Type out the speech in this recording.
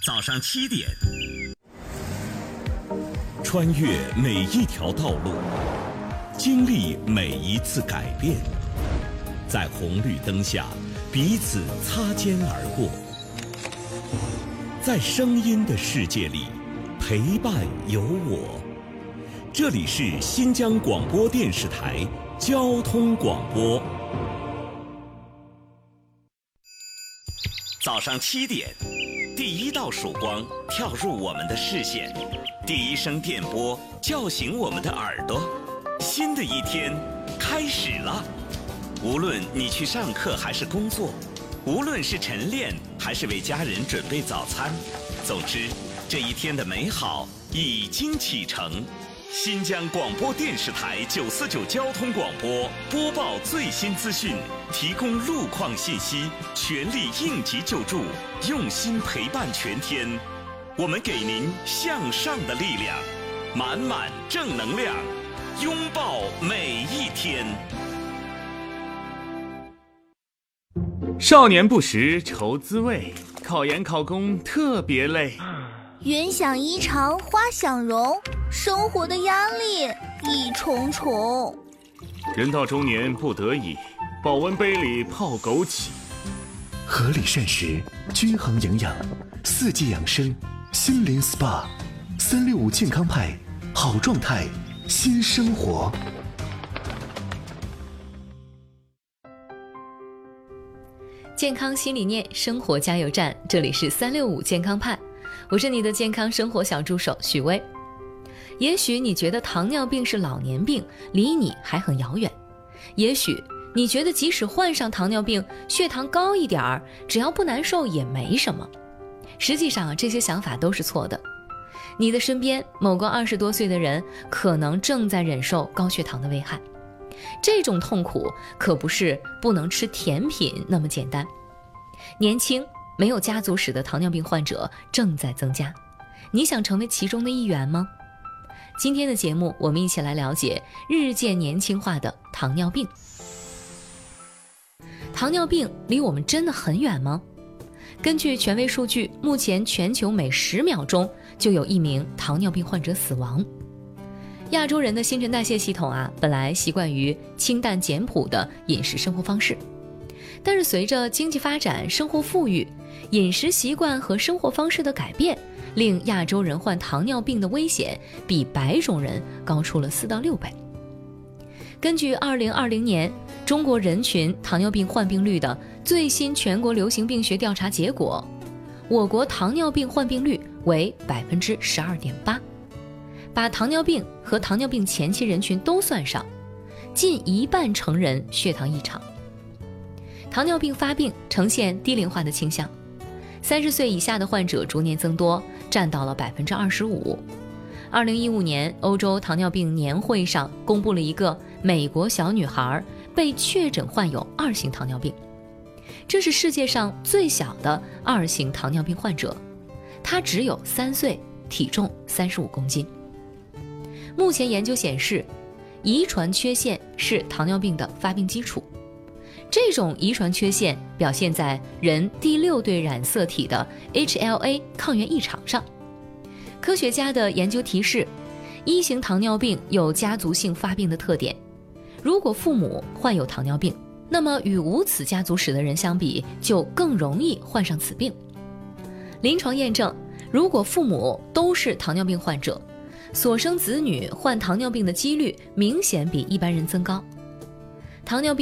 早上7点， 穿越每一条道路，经历每一次改变，在红绿灯下彼此擦肩而过，在声音的世界里陪伴有我。这里是新疆广播电视台交通广播。 早上7点，第一道曙光跳入我们的视线，第一声电波叫醒我们的耳朵。新的一天开始了，无论你去上课还是工作，无论是晨练还是为家人准备早餐，总之这一天的美好已经启程。新疆广播电视台949交通广播播报最新资讯，提供路况信息，全力应急救助，用心陪伴全天。我们给您向上的力量，满满正能量，拥抱每一天。 少年不识愁滋味，考研考公特别累。 云想衣裳花想容，生活的压力一重重。 人到中年不得已，保温杯里泡枸杞。 合理膳食，均衡营养，四季养生，心灵 SPA，365健康派，好状态，新生活。 健康新理念，生活加油站，这里是365健康派，我是你的健康生活小助手许巍。也许你觉得糖尿病是老年病，离你还很遥远。也许你觉得即使患上糖尿病，血糖高一点儿，只要不难受也没什么。实际上这些想法都是错的。你的身边某个20多岁的人可能正在忍受高血糖的危害，这种痛苦可不是不能吃甜品那么简单。年轻没有家族史的糖尿病患者正在增加，你想成为其中的一员吗？今天的节目我们一起来了解日渐年轻化的糖尿病。糖尿病离我们真的很远吗？根据权威数据，目前全球每10秒钟就有1名糖尿病患者死亡。亚洲人的新陈代谢系统本来习惯于清淡简朴的饮食生活方式，但是随着经济发展、生活富裕，饮食习惯和生活方式的改变，令亚洲人患糖尿病的危险比白种人高出了4到6倍。根据2020年中国人群糖尿病患病率的最新全国流行病学调查结果，我国糖尿病患病率为 12.8%。把糖尿病和糖尿病前期人群都算上，近一半成人血糖异常。糖尿病发病呈现低龄化的倾向，30岁以下的患者逐年增多，占到了 25%。2015年欧洲糖尿病年会上公布了一个美国小女孩被确诊患有2型糖尿病，这是世界上最小的2型糖尿病患者，她只有3岁，体重35公斤。目前研究显示，遗传缺陷是糖尿病的发病基础。这种遗传缺陷表现在人第6对染色体的 HLA 抗原异常上。科学家的研究提示，1型糖尿病有家族性发病的特点。如果父母患有糖尿病，那么与无此家族史的人相比，就更容易患上此病。临床验证，如果父母都是糖尿病患者，所生子女患糖尿病的几率明显比一般人增高。糖尿病